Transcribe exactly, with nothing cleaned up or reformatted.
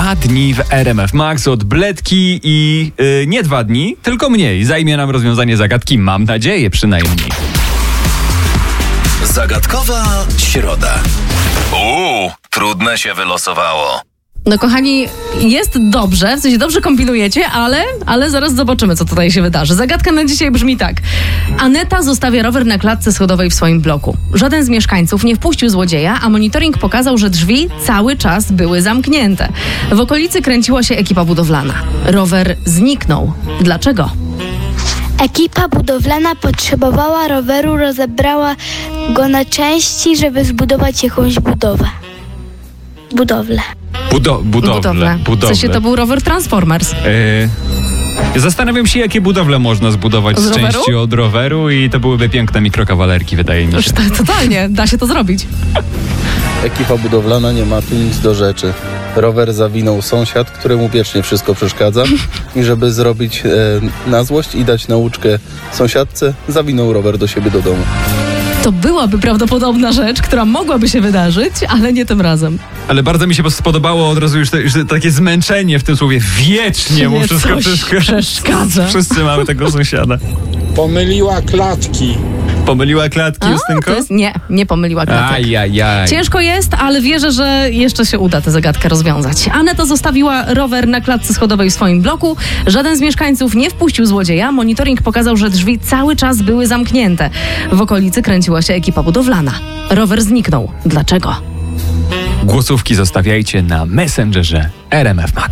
Dwa dni w R M F Max od Bledki i yy, nie dwa dni, tylko mniej. Zajmie nam rozwiązanie zagadki, mam nadzieję przynajmniej. Zagadkowa środa. Uuu, trudne się wylosowało. No kochani, jest dobrze, w sensie dobrze kombinujecie, ale, ale zaraz zobaczymy, co tutaj się wydarzy. Zagadka na dzisiaj brzmi tak. Aneta zostawia rower na klatce schodowej w swoim bloku. Żaden z mieszkańców nie wpuścił złodzieja, a monitoring pokazał, że drzwi cały czas były zamknięte. W okolicy kręciła się ekipa budowlana. Rower zniknął. Dlaczego? Ekipa budowlana potrzebowała roweru, rozebrała go na części, żeby zbudować jakąś budowę. Budowlę. Budo- budowle, Budowle. budowle. W sensie to był rower Transformers. Yy, zastanawiam się, jakie budowle można zbudować Z z, roweru? części od roweru i to byłyby piękne mikrokawalerki, wydaje mi Już się. to, totalnie, da się to zrobić. Ekipa budowlana nie ma tu nic do rzeczy. Rower zawinął sąsiad, któremu wiecznie wszystko przeszkadza i żeby zrobić e, na złość i dać nauczkę sąsiadce, zawinął rower do siebie do domu. To byłaby prawdopodobna rzecz, która mogłaby się wydarzyć, ale nie tym razem. Ale bardzo mi się spodobało od razu już, te, już takie zmęczenie w tym słowie. Wiecznie mu Nie, wszystko coś przeszkadza. przeszkadza. Wszyscy mamy tego sąsiada. Pomyliła klatki. Pomyliła klatki, A, Justynko? to jest, nie, nie pomyliła klatek. Ajajaj. Ciężko jest, ale wierzę, że jeszcze się uda tę zagadkę rozwiązać. Aneta zostawiła rower na klatce schodowej w swoim bloku. Żaden z mieszkańców nie wpuścił złodzieja. Monitoring pokazał, że drzwi cały czas były zamknięte. W okolicy kręciła się ekipa budowlana. Rower zniknął. Dlaczego? Głosówki zostawiajcie na Messengerze R M F Max.